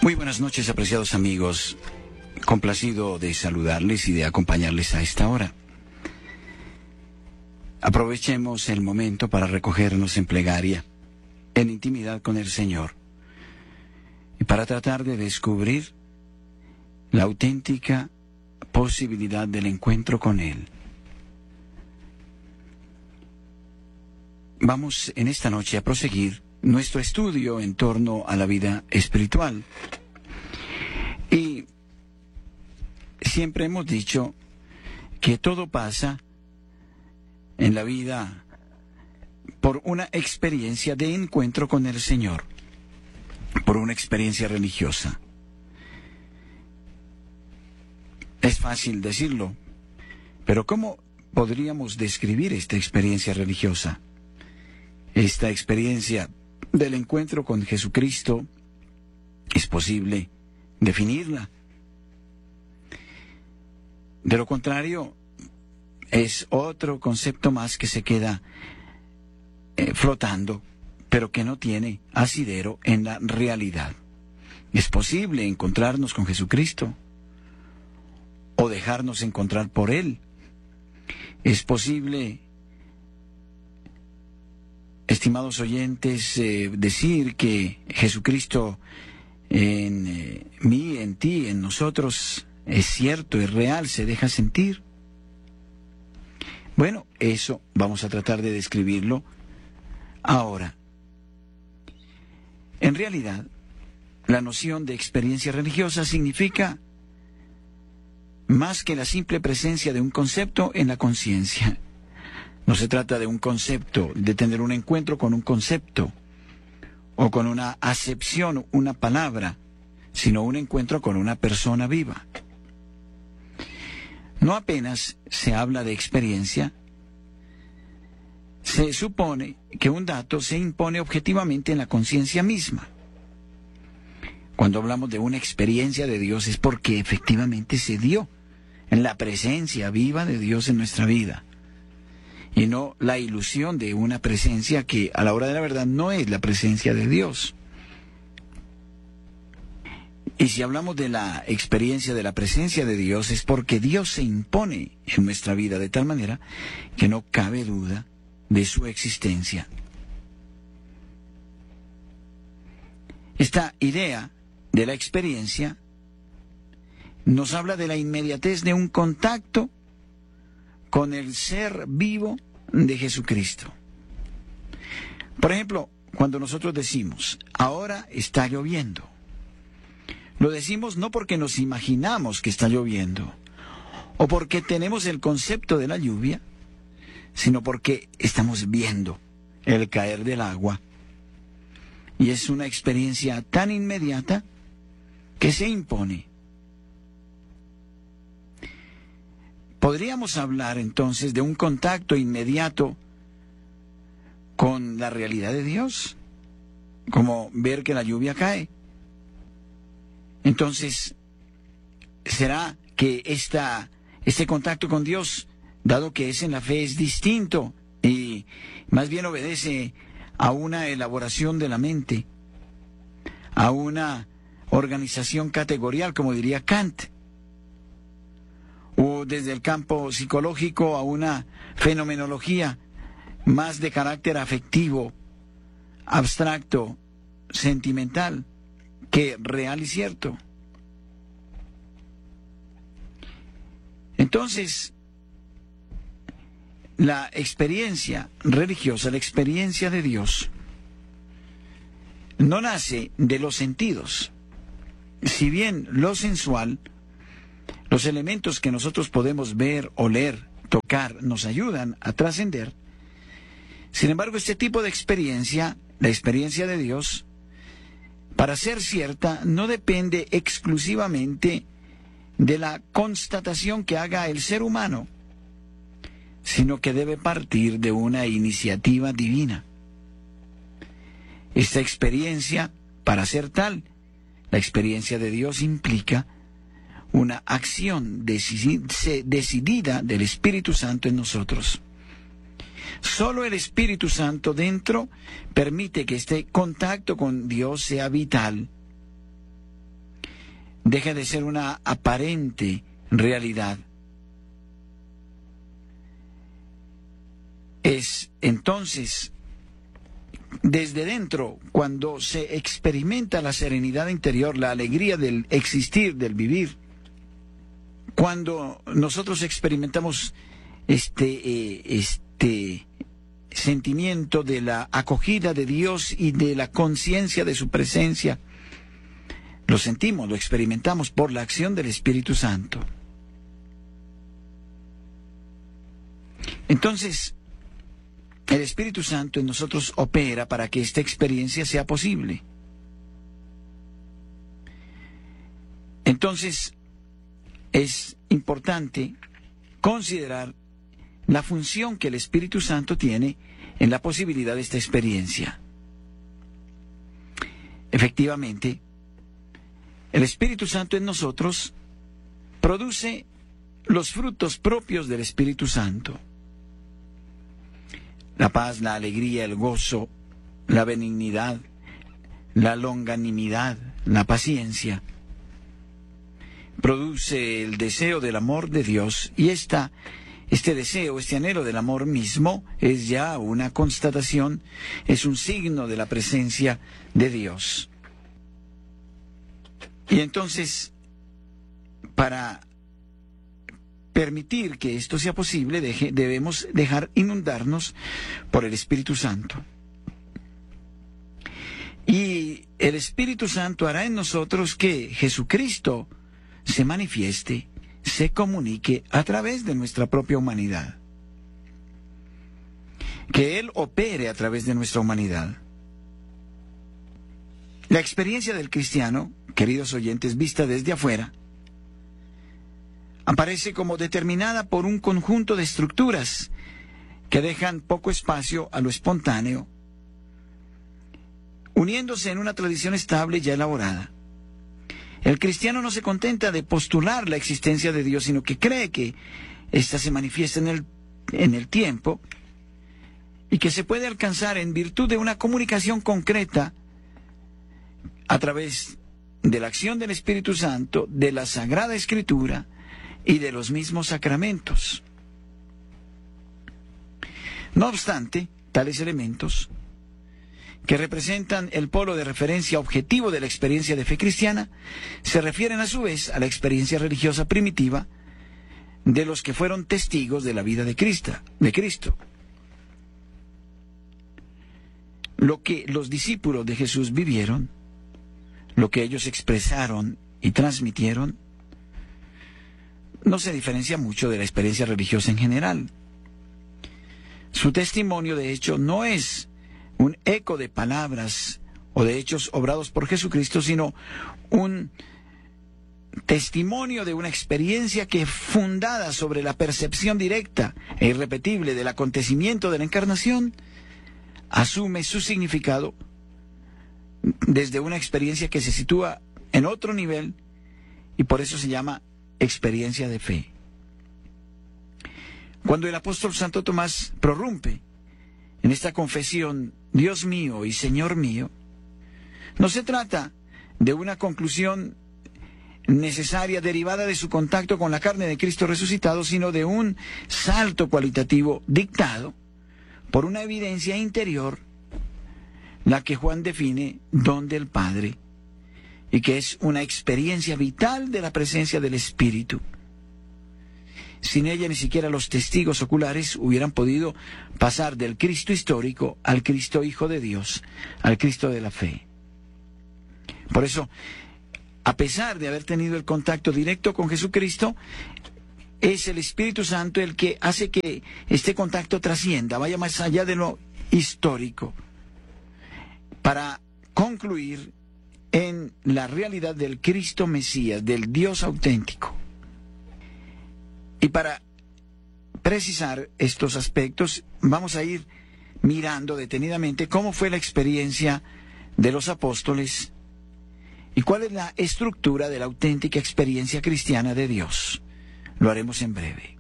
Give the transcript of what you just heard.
Muy buenas noches, apreciados amigos. Complacido de saludarles y de acompañarles a esta hora. Aprovechemos el momento para recogernos en plegaria, en intimidad con el Señor, y para tratar de descubrir la auténtica posibilidad del encuentro con Él. Vamos en esta noche a proseguir nuestro estudio en torno a la vida espiritual. Y siempre hemos dicho que todo pasa en la vida por una experiencia de encuentro con el Señor, por una experiencia religiosa. Es fácil decirlo, pero ¿cómo podríamos describir esta experiencia religiosa? Esta experiencia del encuentro con Jesucristo, ¿es posible definirla? De lo contrario, es otro concepto más que se queda flotando, pero que no tiene asidero en la realidad. ¿Es posible encontrarnos con Jesucristo o dejarnos encontrar por Él? ¿Es posible, estimados oyentes, decir que Jesucristo en mí, en ti, en nosotros es cierto, es real, se deja sentir? Bueno, eso vamos a tratar de describirlo ahora. En realidad, la noción de experiencia religiosa significa más que la simple presencia de un concepto en la conciencia. No se trata de un concepto, de tener un encuentro con un concepto o con una acepción, una palabra, sino un encuentro con una persona viva. No apenas se habla de experiencia, se supone que un dato se impone objetivamente en la conciencia misma. Cuando hablamos de una experiencia de Dios es porque efectivamente se dio en la presencia viva de Dios en nuestra vida, y no la ilusión de una presencia que a la hora de la verdad no es la presencia de Dios. Y si hablamos de la experiencia de la presencia de Dios es porque Dios se impone en nuestra vida de tal manera que no cabe duda de su existencia. Esta idea de la experiencia nos habla de la inmediatez de un contacto con el ser vivo de Jesucristo. Por ejemplo, cuando nosotros decimos, ahora está lloviendo, lo decimos no porque nos imaginamos que está lloviendo o porque tenemos el concepto de la lluvia, sino porque estamos viendo el caer del agua. Y es una experiencia tan inmediata que se impone. Podríamos hablar entonces de un contacto inmediato con la realidad de Dios, como ver que la lluvia cae. Entonces, ¿será que este contacto con Dios, dado que es en la fe, es distinto y más bien obedece a una elaboración de la mente, a una organización categorial, como diría Kant, o desde el campo psicológico a una fenomenología más de carácter afectivo, abstracto, sentimental, que real y cierto? Entonces, la experiencia religiosa, la experiencia de Dios, no nace de los sentidos. Si bien lo sensual, los elementos que nosotros podemos ver, oler, tocar, nos ayudan a trascender, sin embargo, este tipo de experiencia, la experiencia de Dios, para ser cierta, no depende exclusivamente de la constatación que haga el ser humano, sino que debe partir de una iniciativa divina. Esta experiencia, para ser tal, la experiencia de Dios implica una acción decidida del Espíritu Santo en nosotros. Solo el Espíritu Santo dentro permite que este contacto con Dios sea vital. deja de ser una aparente realidad. Es entonces desde dentro cuando se experimenta la serenidad interior, la alegría del existir, del vivir. Cuando nosotros experimentamos este sentimiento de la acogida de Dios y de la conciencia de su presencia, lo sentimos, lo experimentamos por la acción del Espíritu Santo. Entonces, el Espíritu Santo en nosotros opera para que esta experiencia sea posible. Entonces, es importante considerar la función que el Espíritu Santo tiene en la posibilidad de esta experiencia. Efectivamente, el Espíritu Santo en nosotros produce los frutos propios del Espíritu Santo. La paz, la alegría, el gozo, la benignidad, la longanimidad, la paciencia. Produce el deseo del amor de Dios y este deseo, este anhelo del amor mismo es ya una constatación, es un signo de la presencia de Dios. Y entonces, para permitir que esto sea posible, debemos dejar inundarnos por el Espíritu Santo. Y el Espíritu Santo hará en nosotros que Jesucristo se manifieste, se comunique a través de nuestra propia humanidad. Que Él opere a través de nuestra humanidad. La experiencia del cristiano, queridos oyentes, vista desde afuera, aparece como determinada por un conjunto de estructuras que dejan poco espacio a lo espontáneo, uniéndose en una tradición estable ya elaborada. El cristiano no se contenta de postular la existencia de Dios, sino que cree que ésta se manifiesta en el tiempo y que se puede alcanzar en virtud de una comunicación concreta a través de la acción del Espíritu Santo, de la Sagrada Escritura y de los mismos sacramentos. No obstante, tales elementos, que representan el polo de referencia objetivo de la experiencia de fe cristiana, se refieren a su vez a la experiencia religiosa primitiva de los que fueron testigos de la vida de Cristo. Lo que los discípulos de Jesús vivieron, lo que ellos expresaron y transmitieron, no se diferencia mucho de la experiencia religiosa en general. Su testimonio, de hecho, no es un eco de palabras o de hechos obrados por Jesucristo, sino un testimonio de una experiencia que, fundada sobre la percepción directa e irrepetible del acontecimiento de la encarnación, asume su significado desde una experiencia que se sitúa en otro nivel y por eso se llama experiencia de fe. Cuando el apóstol Santo Tomás prorrumpe en esta confesión, Dios mío y Señor mío, no se trata de una conclusión necesaria derivada de su contacto con la carne de Cristo resucitado, sino de un salto cualitativo dictado por una evidencia interior, la que Juan define don del Padre, y que es una experiencia vital de la presencia del Espíritu. Sin ella ni siquiera los testigos oculares hubieran podido pasar del Cristo histórico al Cristo Hijo de Dios, al Cristo de la fe. Por eso, a pesar de haber tenido el contacto directo con Jesucristo, es el Espíritu Santo el que hace que este contacto trascienda, vaya más allá de lo histórico, para concluir en la realidad del Cristo Mesías, del Dios auténtico. Y para precisar estos aspectos, vamos a ir mirando detenidamente cómo fue la experiencia de los apóstoles y cuál es la estructura de la auténtica experiencia cristiana de Dios. Lo haremos en breve.